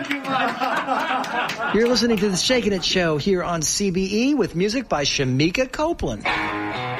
You're listening to the Shakin' It Show here on CBE with music by Shamika Copeland.